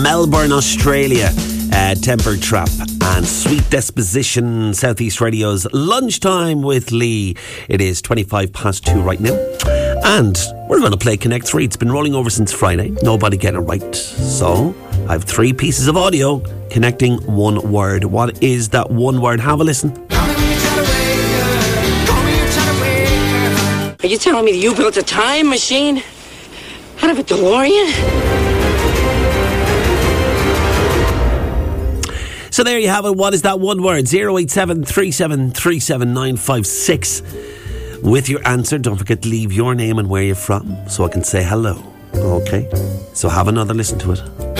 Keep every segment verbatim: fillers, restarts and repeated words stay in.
Melbourne, Australia. Uh, Temper Trap and Sweet Disposition, Southeast Radio's Lunchtime with Lee. It is twenty-five past two right now. And we're going to play Connect three. It's been rolling over since Friday. Nobody getting it right. So I have three pieces of audio connecting one word. What is that one word? Have a listen. Are you telling me that you built a time machine out of a DeLorean? So there you have it. What is that one word? zero eight seven three seven three seven nine five six. With your answer, don't forget to leave your name and where you're from so I can say hello. Okay? So have another listen to it.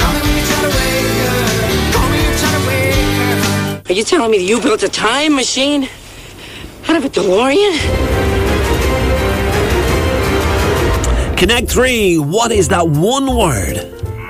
Are you telling me that you built a time machine out of a DeLorean? Connect three. What is that one word?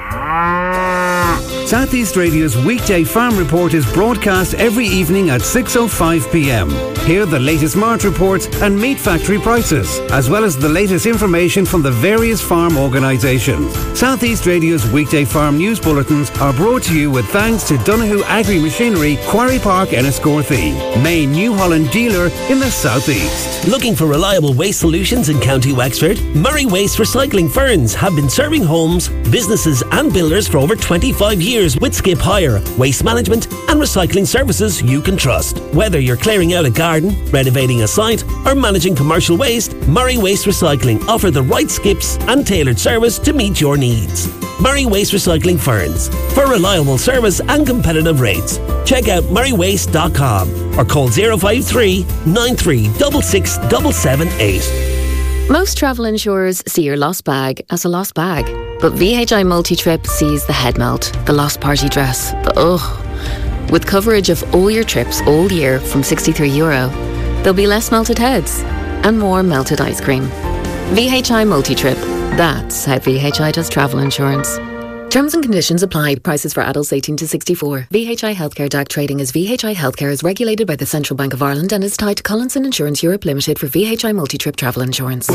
Southeast Radio's weekday farm report is broadcast every evening at six oh five p.m. Hear the latest March reports and meat factory prices, as well as the latest information from the various farm organisations. Southeast Radio's weekday farm news bulletins are brought to you with thanks to Donoghue Agri Machinery, Quarry Park, Enniscorthy, main New Holland dealer in the southeast. Looking for reliable waste solutions in County Wexford? Murray Waste Recycling Ferns have been serving homes, businesses and builders for over twenty-five years with skip hire, waste management and recycling services you can trust. Whether you're clearing out a garden, renovating a site or managing commercial waste, Murray Waste Recycling offer the right skips and tailored service to meet your needs. Murray Waste Recycling Ferns, for reliable service and competitive rates. Check out murray waste dot com or call zero five three nine three six six seven seven eight. Most travel insurers see your lost bag as a lost bag, but V H I Multi-Trip sees the head melt, the lost party dress, the ugh. With coverage of all your trips all year from sixty-three euro, there'll be less melted heads and more melted ice cream. V H I Multi-Trip, that's how V H I does travel insurance. Terms and conditions apply. Prices for adults eighteen to sixty-four. V H I Healthcare D A C trading as V H I Healthcare is regulated by the Central Bank of Ireland and is tied to Collinson Insurance Europe Limited for V H I Multi-Trip travel insurance.